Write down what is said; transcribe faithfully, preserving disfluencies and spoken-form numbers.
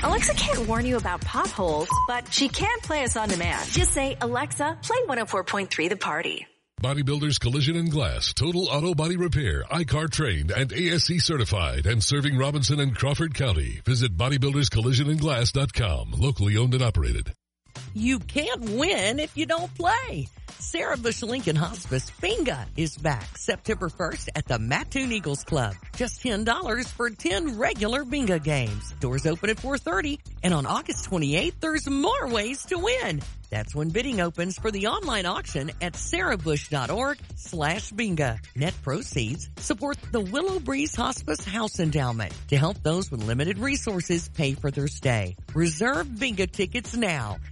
Alexa can't warn you about potholes, but she can play us on demand. Just say, Alexa, play one oh four point three The Party. Bodybuilders Collision and Glass, total auto body repair, I C A R trained and A S C certified, and serving Robinson and Crawford County. Visit bodybuilders collision and glass dot com, locally owned and operated. You can't win if you don't play. Sarah Bush Lincoln Hospice Bingo is back September first at the Mattoon Eagles Club. Just ten dollars for ten regular bingo games. Doors open at four thirty, and on August twenty-eighth, there's more ways to win. That's when bidding opens for the online auction at sarahbush.org slash bingo. Net proceeds support the Willow Breeze Hospice House Endowment to help those with limited resources pay for their stay. Reserve bingo tickets now